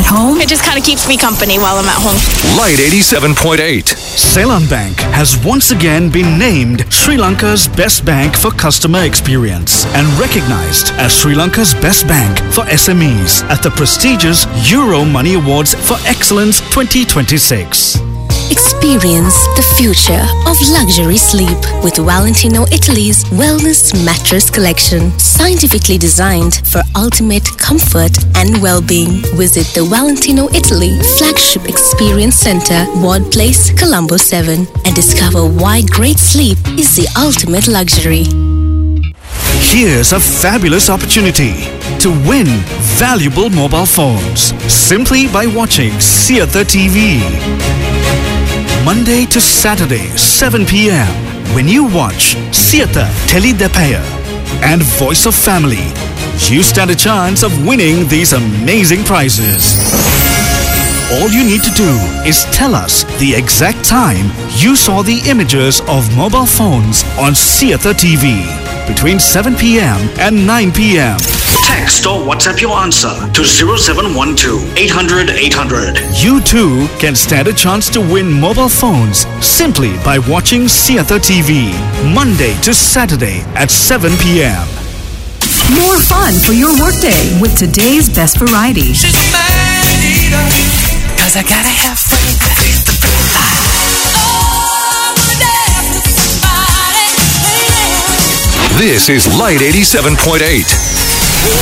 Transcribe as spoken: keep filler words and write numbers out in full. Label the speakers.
Speaker 1: home?
Speaker 2: It just kind of keeps me company while I'm at home.
Speaker 3: Light eighty-seven point eight.
Speaker 4: Ceylon Bank has once again been named Sri Lanka's best bank for customer experience and recognized as Sri Lanka's best bank for S M Es at the prestigious Euro Money Awards for Excellence twenty twenty-six.
Speaker 5: Experience the future of luxury sleep with Valentino Italy's Wellness Mattress Collection. Scientifically designed for ultimate comfort and well-being. Visit the Valentino Italy Flagship Experience Center, Ward Place, Colombo seven, and discover why great sleep is the ultimate luxury.
Speaker 4: Here's a fabulous opportunity to win valuable mobile phones simply by watching Seatha T V. Monday to Saturday, seven p.m. When you watch Seatha Telidepaya and Voice of Family, you stand a chance of winning these amazing prizes. All you need to do is tell us the exact time you saw the images of mobile phones on Seatha T V between seven p.m. and nine p.m.
Speaker 6: Text or WhatsApp your answer to zero seven one two, eight hundred, eight hundred.
Speaker 4: You too can stand a chance to win mobile phones simply by watching Seatha T V Monday to Saturday at seven p.m.
Speaker 1: More fun for your workday with today's best variety.
Speaker 7: She's a man eater, 'cause I gotta have faith.
Speaker 3: This is Light eighty-seven point eight.